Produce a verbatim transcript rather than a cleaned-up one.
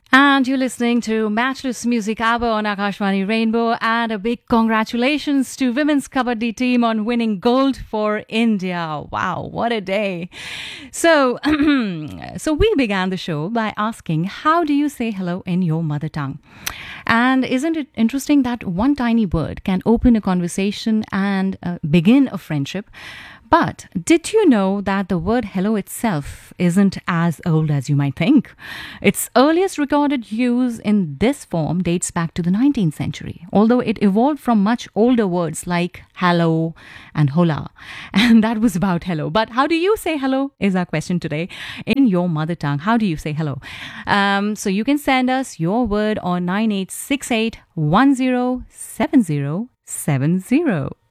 And you're listening to Matchless Music Hour on Akashvani Rainbow. And a big congratulations to women's kabaddi team on winning gold for India. Wow, what a day. So, so we began the show by asking, how do you say hello in your mother tongue? And isn't it interesting that one tiny word can open a conversation and uh, begin a friendship? But did you know that the word hello itself isn't as old as you might think? Its earliest recorded use in this form dates back to the nineteenth century, although it evolved from much older words like hello and hola. And that was about hello. But how do you say hello is our question today in your mother tongue. How do you say hello? Um, so you can send us your word on nine eight six eight one zero seven zero seven zero.